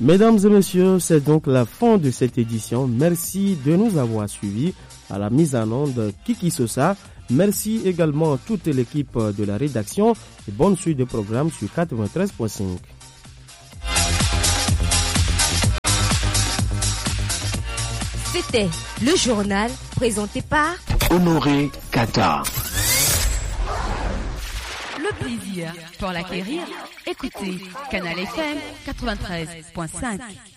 Mesdames et messieurs, c'est donc la fin de cette édition. Merci de nous avoir suivis. À la mise en onde, Kiki Sosa. Merci également à toute l'équipe de la rédaction et bonne suite de programme sur 93.5. C'était le journal présenté par Honoré Kata. Le plaisir pour l'acquérir, écoutez Canal FM 93.5.